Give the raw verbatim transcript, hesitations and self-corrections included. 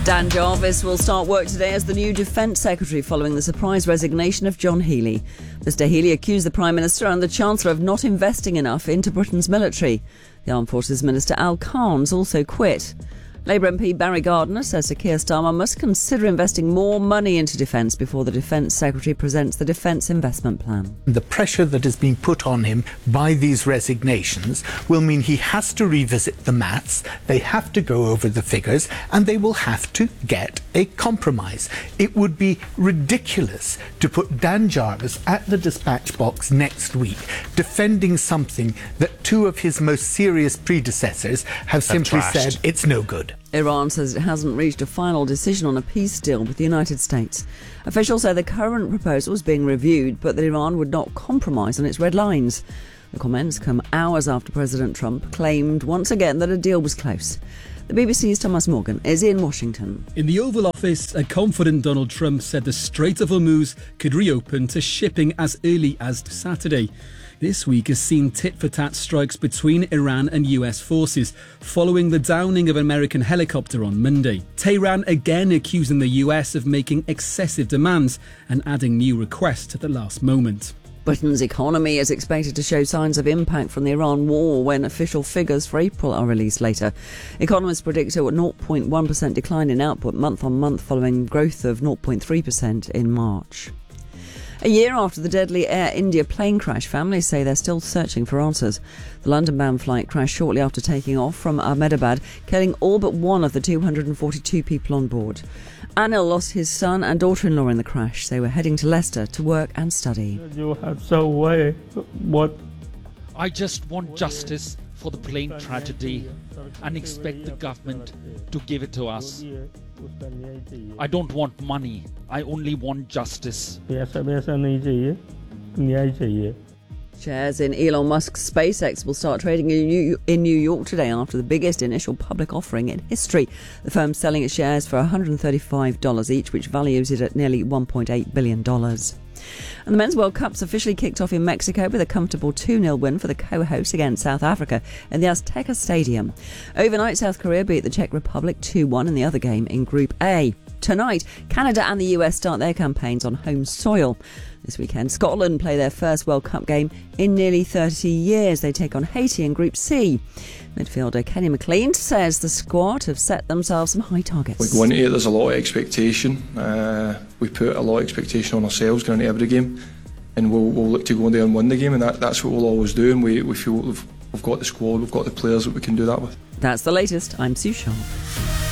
Dan Jarvis will start work today as the new Defence Secretary following the surprise resignation of John Healey. Mister Healey accused the Prime Minister and the Chancellor of not investing enough into Britain's military. The Armed Forces Minister Al Khan's also quit. Labour M P Barry Gardiner says Sir Keir Starmer must consider investing more money into defence before the Defence Secretary presents the Defence Investment Plan. The pressure that is being put on him by these resignations will mean he has to revisit the maths, they have to go over the figures, and they will have to get a compromise. It would be ridiculous to put Dan Jarvis at the dispatch box next week defending something that two of his most serious predecessors have simply said it's no good. Iran says it hasn't reached a final decision on a peace deal with the United States. Officials say the current proposal is being reviewed, but that Iran would not compromise on its red lines. The comments come hours after President Trump claimed once again that a deal was close. The B B C's Thomas Morgan is in Washington. In the Oval Office, a confident Donald Trump said the Strait of Hormuz could reopen to shipping as early as Saturday. This week has seen tit-for-tat strikes between Iran and U S forces following the downing of an American helicopter on Monday. Tehran again accusing the U S of making excessive demands and adding new requests at the last moment. Britain's economy is expected to show signs of impact from the Iran war when official figures for April are released later. Economists predict a zero point one percent decline in output month on month following growth of zero point three percent in March. A year after the deadly Air India plane crash, families say they're still searching for answers. The London-bound flight crashed shortly after taking off from Ahmedabad, killing all but one of the two hundred forty-two people on board. Anil lost his son and daughter-in-law in the crash. They were heading to Leicester to work and study. You have so way what? I just want justice for the plane tragedy and expect the government to give it to us. I don't want money. I only want justice. Shares in Elon Musk's SpaceX will start trading in New York today after the biggest initial public offering in history. The firm's selling its shares for one hundred thirty-five dollars each, which values it at nearly one point eight billion dollars. And the Men's World Cup's officially kicked off in Mexico with a comfortable two nil win for the co-hosts against South Africa in the Azteca Stadium. Overnight, South Korea beat the Czech Republic two one in the other game in Group A. Tonight, Canada and the U S start their campaigns on home soil. This weekend, Scotland play their first World Cup game in nearly thirty years. They take on Haiti in Group C. Midfielder Kenny McLean says the squad have set themselves some high targets. We go into it, there's a lot of expectation. Uh, we put a lot of expectation on ourselves going into every game, and we'll, we'll look to go in there and win the game, and that, that's what we'll always do. And we, we feel we've, we've got the squad, we've got the players that we can do that with. That's the latest. I'm Sue Sharp.